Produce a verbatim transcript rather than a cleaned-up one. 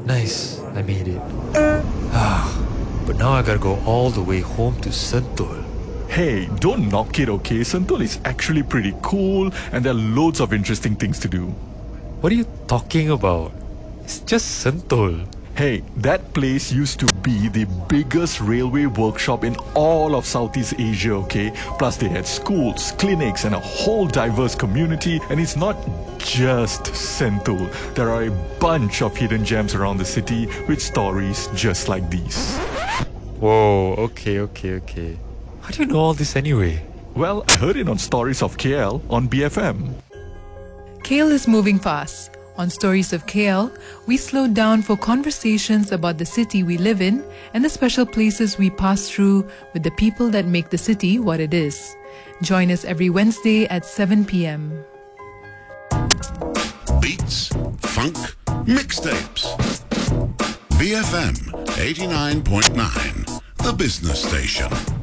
Nice, I made it. Ah, but now I gotta go all the way home to Sentul. Hey, don't knock it, okay? Sentul is actually pretty cool and there are loads of interesting things to do. What are you talking about? It's just Sentul. Hey, that place used to be the biggest railway workshop in all of Southeast Asia, okay? Plus they had schools, clinics and a whole diverse community. And it's not just Sentul. There are a bunch of hidden gems around the city with stories just like these. Whoa, okay, okay, okay. How do you know all this anyway? Well, I heard it on Stories of K L on B F M. K L is moving fast. On Stories of K L, we slow down for conversations about the city we live in and the special places we pass through with the people that make the city what it is. Join us every Wednesday at seven p.m. Beats, funk, mixtapes. B F M eighty-nine point nine, the business station.